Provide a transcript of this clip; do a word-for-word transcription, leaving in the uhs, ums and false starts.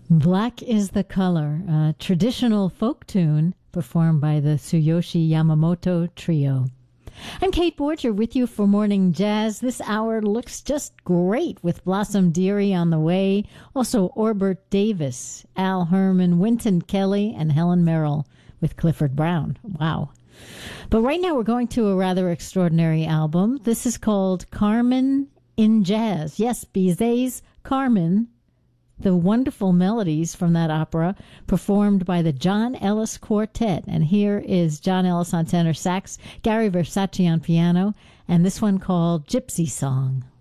Black is the Color, a traditional folk tune performed by the Tsuyoshi Yamamoto Trio. I'm Kate Borger with you for Morning Jazz. This hour looks just great with Blossom Dearie on the way. Also, Orbert Davis, Al Herman, Wynton Kelly, and Helen Merrill with Clifford Brown. Wow. But right now we're going to a rather extraordinary album. This is called Carmen in Jazz. Yes, Bizet's Carmen, the wonderful melodies from that opera performed by the John Ellis Quartet. And here is John Ellis on tenor sax, Gary Versace on piano, and this one called Gypsy Song.